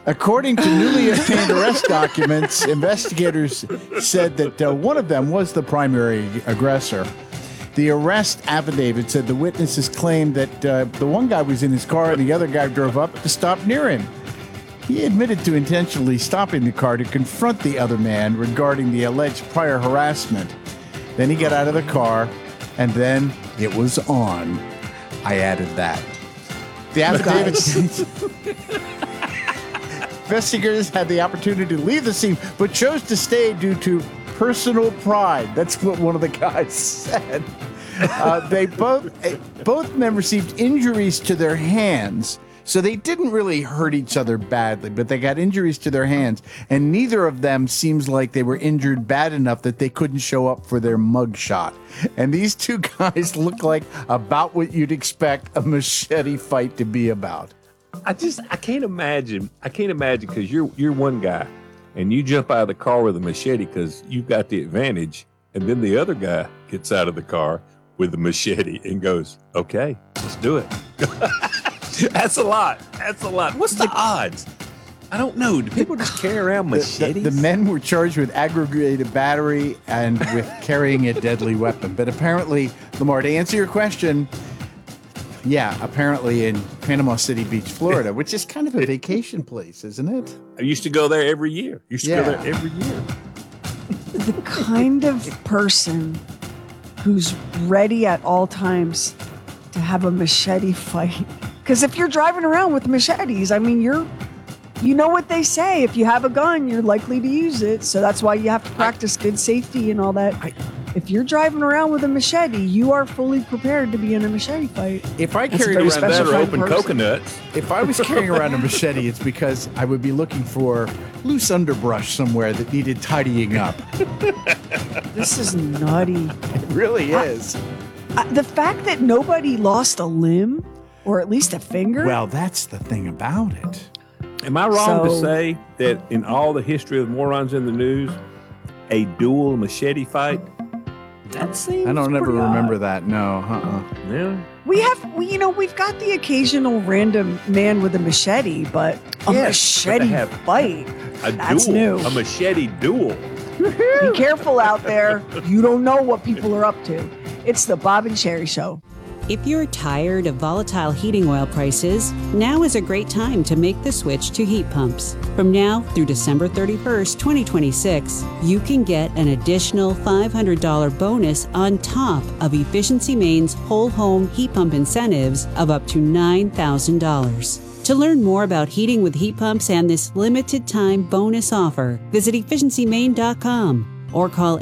According to newly obtained arrest documents, investigators said that one of them was the primary aggressor. The arrest affidavit said the witnesses claimed that the one guy was in his car and the other guy drove up to stop near him. He admitted to intentionally stopping the car to confront the other man regarding the alleged prior harassment. Then he got out of the car, and then it was on. I added that. The affidavit states investigators had the opportunity to leave the scene, but chose to stay due to personal pride. That's what one of the guys said. They both men received injuries to their hands. So they didn't really hurt each other badly, but they got injuries to their hands, and neither of them seems like they were injured bad enough that they couldn't show up for their mugshot. And these two guys look like about what you'd expect a machete fight to be about. I can't imagine because you're one guy, and you jump out of the car with a machete because you've got the advantage, and then the other guy gets out of the car with a machete and goes, "Okay, let's do it." That's a lot. What's the odds? I don't know. Do people just carry around machetes? The men were charged with aggravated battery and with carrying a deadly weapon. But apparently, Lamar, to answer your question, yeah, apparently in Panama City Beach, Florida, which is kind of a vacation place, isn't it? I used to go there every year. The kind of person who's ready at all times to have a machete fight. Because if you're driving around with machetes, I mean, you know what they say. If you have a gun, you're likely to use it. So that's why you have to practice good safety and all that. If you're driving around with a machete, you are fully prepared to be in a machete fight. If I carried around that or open coconuts. If I was carrying around a machete, it's because I would be looking for loose underbrush somewhere that needed tidying up. This is nutty. It really is. The fact that nobody lost a limb, or at least a finger. Well, that's the thing about it. Am I wrong to say that in all the history of morons in the news, a dual machete fight? That seems I don't ever pretty remember odd. that. No, Yeah. We've got the occasional random man with a machete, but a machete fight. That's new. A machete duel. Be careful out there. You don't know what people are up to. It's the Bob and Sherry Show. If you're tired of volatile heating oil prices, now is a great time to make the switch to heat pumps. From now through December 31st, 2026, you can get an additional $500 bonus on top of Efficiency Maine's whole home heat pump incentives of up to $9,000. To learn more about heating with heat pumps and this limited time bonus offer, visit efficiencymaine.com or call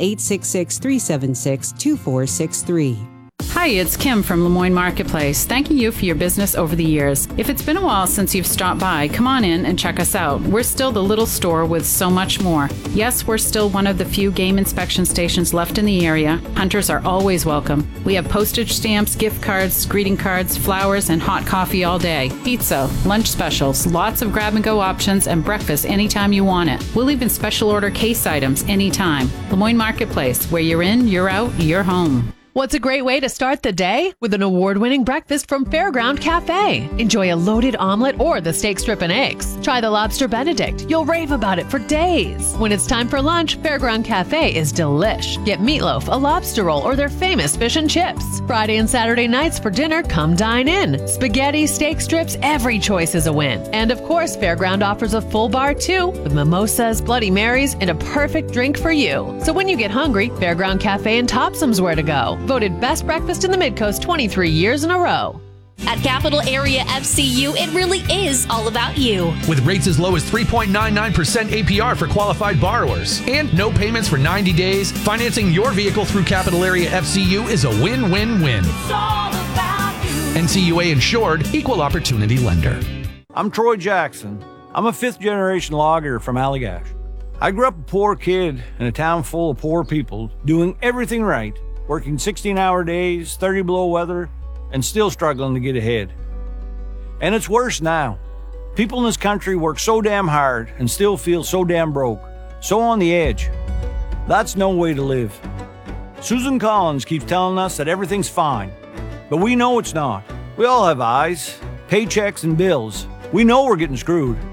866-376-2463. Hi, it's Kim from Lemoyne Marketplace, thanking you for your business over the years. If it's been a while since you've stopped by, come on in and check us out. We're still the little store with so much more. Yes, we're still one of the few game inspection stations left in the area. Hunters are always welcome. We have postage stamps, gift cards, greeting cards, flowers, and hot coffee all day. Pizza, lunch specials, lots of grab-and-go options, and breakfast anytime you want it. We'll even special order case items anytime. Lemoyne Marketplace, where you're in, you're out, you're home. What's a great way to start the day? With an award-winning breakfast from Fairground Cafe. Enjoy a loaded omelet or the steak strip and eggs. Try the lobster Benedict. You'll rave about it for days. When it's time for lunch, Fairground Cafe is delish. Get meatloaf, a lobster roll, or their famous fish and chips. Friday and Saturday nights for dinner, come dine in. Spaghetti, steak strips, every choice is a win. And of course, Fairground offers a full bar too, with mimosas, Bloody Marys, and a perfect drink for you. So when you get hungry, Fairground Cafe and Topsom's where to go. Voted best breakfast in the Midcoast 23 years in a row. At Capital Area FCU, it really is all about you. With rates as low as 3.99% APR for qualified borrowers and no payments for 90 days, financing your vehicle through Capital Area FCU is a win-win-win. It's all about you. NCUA insured, equal opportunity lender. I'm Troy Jackson. I'm a fifth-generation logger from Allagash. I grew up a poor kid in a town full of poor people, doing everything right, working 16-hour days, 30 below weather, and still struggling to get ahead. And it's worse now. People in this country work so damn hard and still feel so damn broke, so on the edge. That's no way to live. Susan Collins keeps telling us that everything's fine, but we know it's not. We all have eyes, paychecks, and bills. We know we're getting screwed.